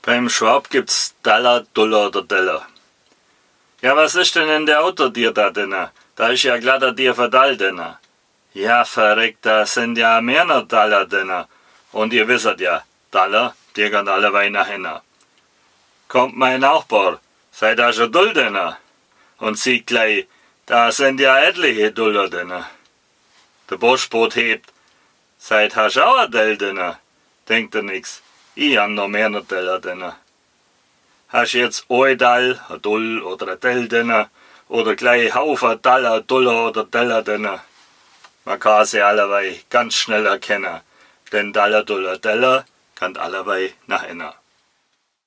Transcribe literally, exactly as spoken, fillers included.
Beim Schwab gibt's Dollar, Dollar oder Dollar. Ja, was ist denn in der Auto dir da drinne? Da ist ja glatter dir verdall drinne. Ja, verreckt, da sind ja mehr noch Dollar drinne. Und ihr wisset ja, Dollar, die gehen alle wei nach hinten. Kommt mein Nachbar, seid da schon Dull drinne? Und sieht gleich, da sind ja etliche Dollar drinne. Der Postbote hebt, seid hast du auch ein Dell drinne? Denkt er nix, ich hab noch mehr noch Dollar drinne. Hast jetzt ein Dall, ein Dull oder ein Dell drinne? Oder gleich Haufen Dollar, Dollar oder Dollar drinne? Man kann sie allewei ganz schnell erkennen, denn Dollar, Dollar, Dollar kann allewei nach innen.